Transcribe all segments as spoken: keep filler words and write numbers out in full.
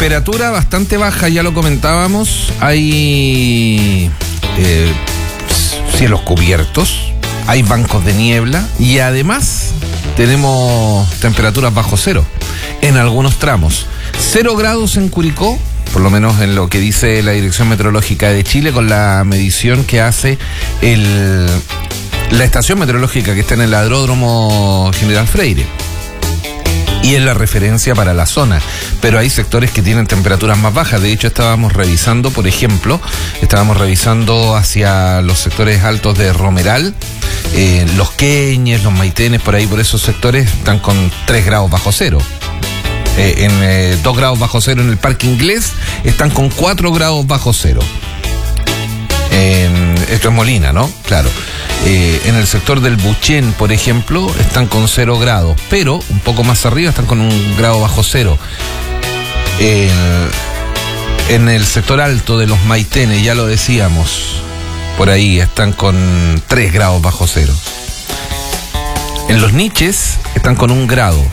temperatura bastante baja, ya lo comentábamos. Hay eh, cielos cubiertos, hay bancos de niebla y además tenemos temperaturas bajo cero en algunos tramos. Cero grados en Curicó, por lo menos en lo que dice la Dirección Meteorológica de Chile, con la medición que hace el, la estación meteorológica que está en el Aeródromo General Freire. Y es la referencia para la zona, pero hay sectores que tienen temperaturas más bajas. De hecho, estábamos revisando, por ejemplo, estábamos revisando hacia los sectores altos de Romeral, eh, los Queñes, los Maitenes, por ahí, por esos sectores están con tres grados bajo cero. Eh, en eh, dos grados bajo cero en el Parque Inglés, están con cuatro grados bajo cero. Eh, esto es Molina, ¿no? Claro. Eh, en el sector del Buchén, por ejemplo, están con cero grados, pero un poco más arriba están con un grado bajo cero. Eh, en el sector alto de los Maitenes, ya lo decíamos, por ahí están con tres grados bajo cero. En los Niches están con un grado.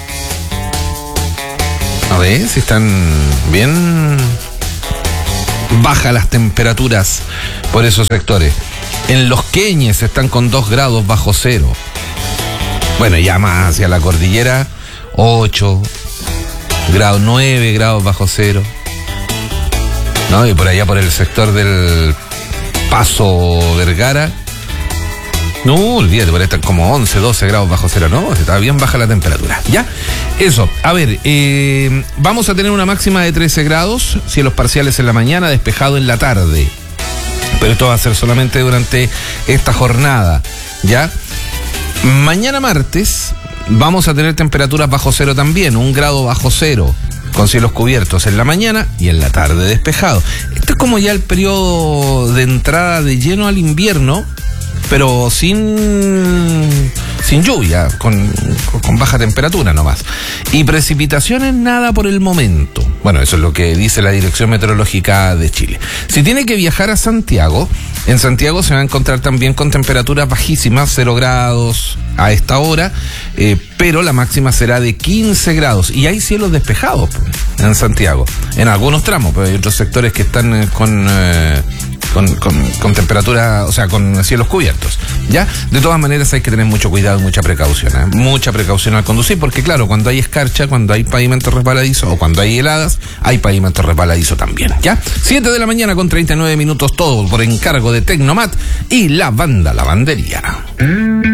A ver si están bien bajas las temperaturas por esos sectores. En los Queñes están con dos grados bajo cero. Bueno, ya más hacia la cordillera, ocho grados, nueve grados bajo cero. ¿No? Y por allá por el sector del Paso Vergara, no, olvídate, por ahí están como once, doce grados bajo cero, ¿no? Está bien baja la temperatura, ¿ya? Eso, a ver, eh, vamos a tener una máxima de trece grados, cielos parciales en la mañana, despejado en la tarde. Pero esto va a ser solamente durante esta jornada, ¿ya? Mañana martes vamos a tener temperaturas bajo cero también, un grado bajo cero, con cielos cubiertos en la mañana y en la tarde despejado. Esto es como ya el periodo de entrada de lleno al invierno, pero sin sin lluvia, con, con baja temperatura nomás. Y precipitaciones nada por el momento. Bueno, eso es lo que dice la Dirección Meteorológica de Chile. Si tiene que viajar a Santiago, en Santiago se va a encontrar también con temperaturas bajísimas, cero grados a esta hora, eh, pero la máxima será de quince grados. Y hay cielos despejados pues, en Santiago, en algunos tramos, pero hay otros sectores que están eh, con... Eh, Con, con, con temperatura, o sea, con cielos cubiertos, ¿ya? De todas maneras hay que tener mucho cuidado y mucha precaución, ¿eh? Mucha precaución al conducir, porque claro, cuando hay escarcha, cuando hay pavimento resbaladizo o cuando hay heladas, hay pavimento resbaladizo también, ¿ya? siete de la mañana con treinta y nueve minutos, todo por encargo de Tecnomat y la banda Lavandería.